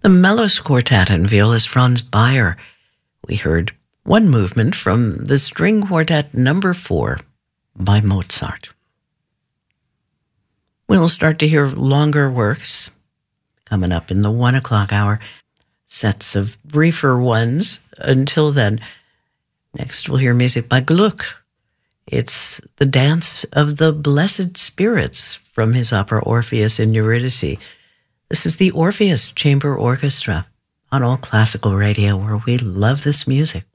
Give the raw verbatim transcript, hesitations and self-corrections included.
The Mellos Quartet and violist Franz Bayer. We heard one movement from the String Quartet number four by Mozart. We'll start to hear longer works coming up in the one o'clock hour, sets of briefer ones. Until then, next we'll hear music by Gluck. It's the dance of the blessed spirits from his opera Orpheus in Eurydice. This is the Orpheus Chamber Orchestra on All Classical Radio, where we love this music.